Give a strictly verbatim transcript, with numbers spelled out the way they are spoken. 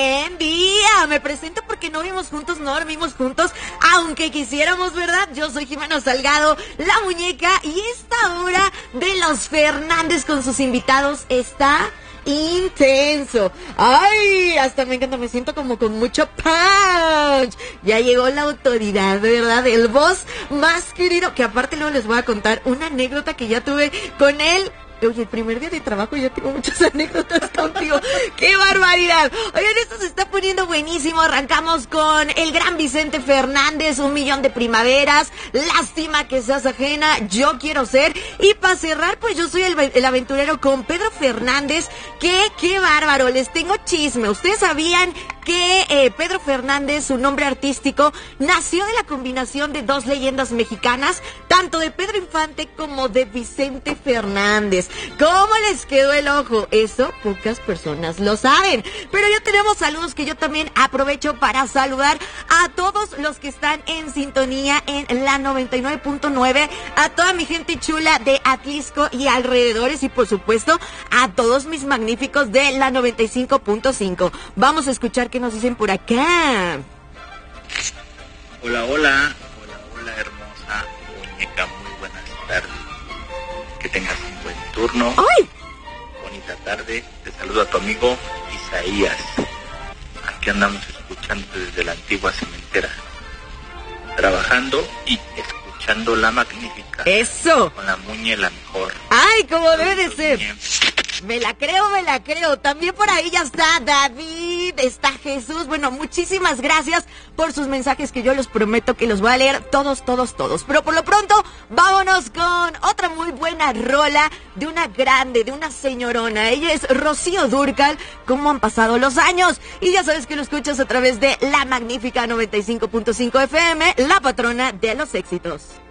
buen día. Me presento porque no vimos juntos, no dormimos juntos, aunque quisiéramos, ¿verdad? Yo soy Jimena Salgado, la muñeca, y esta hora de los Fernández con sus invitados está intenso. Ay, hasta me encanta, me siento como con mucho punch. Ya llegó la autoridad, ¿verdad? El boss más querido, que aparte luego les voy a contar una anécdota que ya tuve con él. Oye, el primer día de trabajo yo tengo muchas anécdotas contigo. ¡Qué barbaridad! Oigan, esto se está poniendo buenísimo. Arrancamos con el gran Vicente Fernández, un millón de primaveras. Lástima que seas ajena, yo quiero ser. Y para cerrar, pues yo soy el, el aventurero con Pedro Fernández. ¡Qué, qué bárbaro! Les tengo chisme. ¿Ustedes sabían que eh, Pedro Fernández, su nombre artístico, nació de la combinación de dos leyendas mexicanas, tanto de Pedro Infante como de Vicente Fernández? ¿Cómo les quedó el ojo? Eso pocas personas lo saben. Pero ya tenemos saludos que yo también aprovecho para saludar a todos los que están en sintonía en la noventa y nueve punto nueve, a toda mi gente chula de Atlisco y alrededores, y por supuesto a todos mis magníficos de la noventa y cinco punto cinco. Vamos a escuchar qué nos dicen por acá. Hola, hola, hola, hola, hermosa muñeca, muy buenas tardes. Que tengas un buen turno. ¡Ay! Bonita tarde. Te saludo a tu amigo Isaías. Aquí andamos escuchando desde la antigua cementera, trabajando y escuchando La Magnífica. ¡Eso! Con la muñe la mejor. ¡Ay, como debe de ser! Me la creo, me la creo. También por ahí ya está David, está Jesús. Bueno, muchísimas gracias por sus mensajes, que yo les prometo que los voy a leer todos, todos, todos. Pero por lo pronto, vámonos con otra muy buena rola de una grande, de una señorona. Ella es Rocío Dúrcal. ¿Cómo han pasado los años? Y ya sabes que lo escuchas a través de La Magnífica noventa y cinco punto cinco F M, la patrona de los éxitos.